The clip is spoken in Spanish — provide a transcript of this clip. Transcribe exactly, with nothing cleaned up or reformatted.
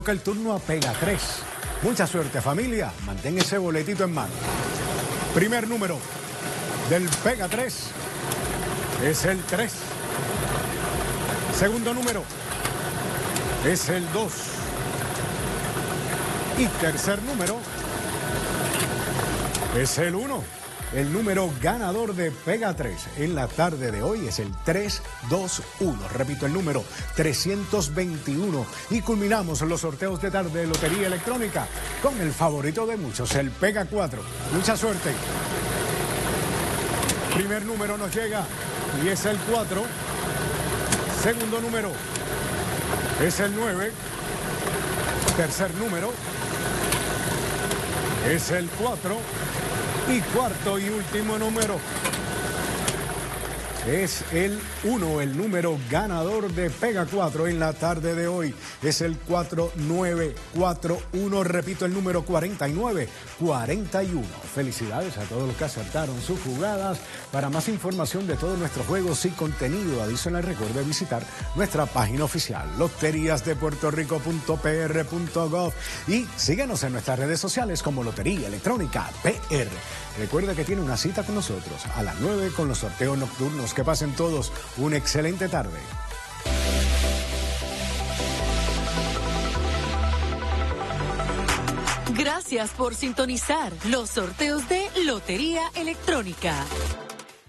El turno a Pega tres. Mucha suerte, familia. Mantén ese boletito en mano. Primer número del Pega tres es el tres. Segundo número es el dos. Y tercer número es el uno. El número ganador de Pega tres en la tarde de hoy es el tres dos uno. Repito, el número trescientos veintiuno. Y culminamos los sorteos de tarde de Lotería Electrónica con el favorito de muchos, el Pega cuatro. Mucha suerte. Primer número nos llega y es el cuatro. Segundo número es el nueve. Tercer número es el cuatro. Y cuarto y último número es el uno, el número ganador de Pega cuatro en la tarde de hoy. Es el cuatro nueve cuatro uno, repito, el número cuarenta y nueve cuarenta y uno. Felicidades a todos los que acertaron sus jugadas. Para más información de todos nuestros juegos y contenido adicional, recuerde visitar nuestra página oficial, loterías de puerto rico punto p r punto gov, y síguenos en nuestras redes sociales como Lotería Electrónica P R. Recuerda que tiene una cita con nosotros a las nueve con los sorteos nocturnos. Que pasen todos una excelente tarde. Gracias por sintonizar los sorteos de Lotería Electrónica.